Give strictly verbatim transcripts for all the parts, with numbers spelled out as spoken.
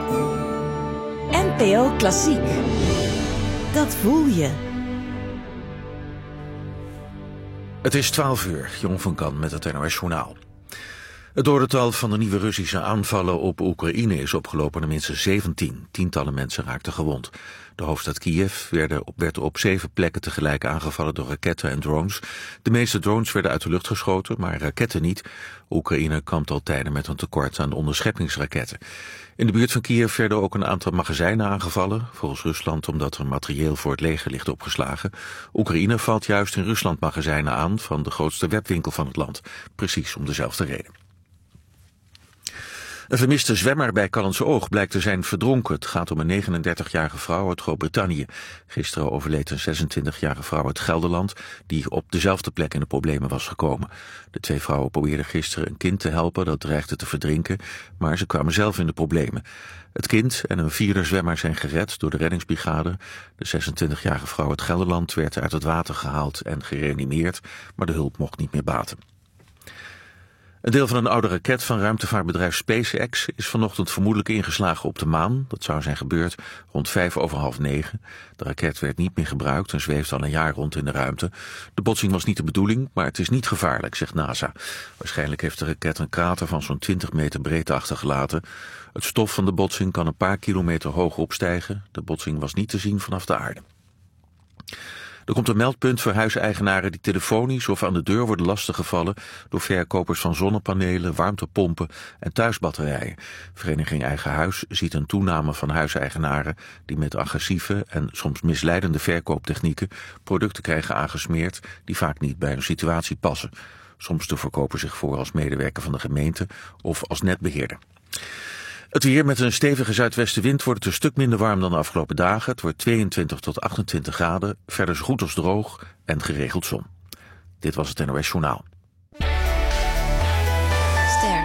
N P O Klassiek. Dat voel je. Het is twaalf uur, Jon van Kan met het N O S-journaal. Het dodental van de nieuwe Russische aanvallen op Oekraïne is opgelopen naar minstens zeventien. Tientallen mensen raakten gewond. De hoofdstad Kiev werd op, werd op zeven plekken tegelijk aangevallen door raketten en drones. De meeste drones werden uit de lucht geschoten, maar raketten niet. Oekraïne kampt al tijden met een tekort aan onderscheppingsraketten. In de buurt van Kiev werden ook een aantal magazijnen aangevallen. Volgens Rusland omdat er materieel voor het leger ligt opgeslagen. Oekraïne valt juist in Rusland magazijnen aan van de grootste webwinkel van het land. Precies om dezelfde reden. Een vermiste zwemmer bij Callantsoog blijkt te zijn verdronken. Het gaat om een negenendertigjarige vrouw uit Groot-Brittannië. Gisteren overleed een zesentwintigjarige vrouw uit Gelderland die op dezelfde plek in de problemen was gekomen. De twee vrouwen probeerden gisteren een kind te helpen dat dreigde te verdrinken, maar ze kwamen zelf in de problemen. Het kind en een vierde zwemmer zijn gered door de reddingsbrigade. De zesentwintigjarige vrouw uit Gelderland werd uit het water gehaald en gereanimeerd, maar de hulp mocht niet meer baten. Een deel van een oude raket van ruimtevaartbedrijf SpaceX is vanochtend vermoedelijk ingeslagen op de maan. Dat zou zijn gebeurd rond vijf over half negen. De raket werd niet meer gebruikt en zweeft al een jaar rond in de ruimte. De botsing was niet de bedoeling, maar het is niet gevaarlijk, zegt NASA. Waarschijnlijk heeft de raket een krater van zo'n twintig meter breedte achtergelaten. Het stof van de botsing kan een paar kilometer hoog opstijgen. De botsing was niet te zien vanaf de aarde. Er komt een meldpunt voor huiseigenaren die telefonisch of aan de deur worden lastiggevallen door verkopers van zonnepanelen, warmtepompen en thuisbatterijen. Vereniging Eigen Huis ziet een toename van huiseigenaren die met agressieve en soms misleidende verkooptechnieken producten krijgen aangesmeerd die vaak niet bij hun situatie passen. Soms de verkoper zich voor als medewerker van de gemeente of als netbeheerder. Het weer met een stevige zuidwestenwind wordt het een stuk minder warm dan de afgelopen dagen. Het wordt tweeëntwintig tot achtentwintig graden, verder zo goed als droog en geregeld zon. Dit was het N O S-journaal. Ster.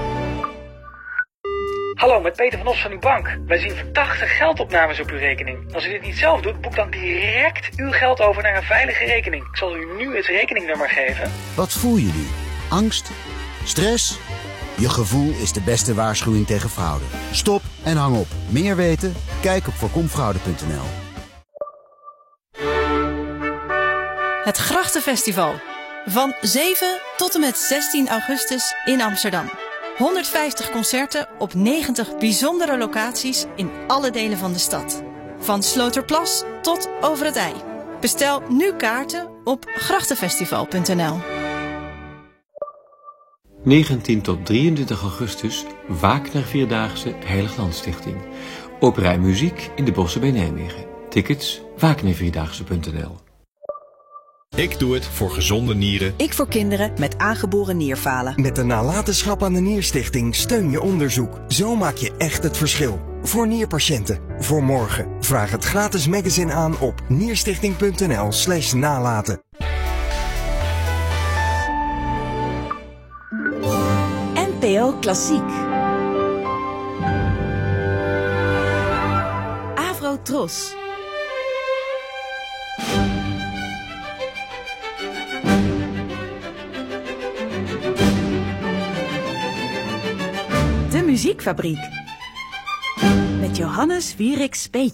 Hallo, met Peter van Os van uw bank. Wij zien verdachte geldopnames op uw rekening. Als u dit niet zelf doet, boek dan direct uw geld over naar een veilige rekening. Ik zal u nu het rekeningnummer geven. Wat voel je nu? Angst? Stress? Je gevoel is de beste waarschuwing tegen fraude. Stop en hang op. Meer weten? Kijk op voorkomfraude punt n l. Het Grachtenfestival. Van zeven tot en met zestien augustus in Amsterdam. honderdvijftig concerten op negentig bijzondere locaties in alle delen van de stad. Van Sloterplas tot Over het IJ. Bestel nu kaarten op grachtenfestival punt n l. negentien tot drieëntwintig augustus Wagner Vierdaagse Heiliglandstichting. Opera en muziek in de Bossen bij Nijmegen. Tickets wagner vierdaagse punt n l. Ik doe het voor gezonde nieren. Ik voor kinderen met aangeboren nierfalen. Met de nalatenschap aan de Nierstichting steun je onderzoek. Zo maak je echt het verschil. Voor nierpatiënten. Voor morgen. Vraag het gratis magazine aan op nierstichting punt n l slash nalaten. N P O Klassiek. Avro Tros. De Muziekfabriek. Met Johannes Wieriks Peetjes.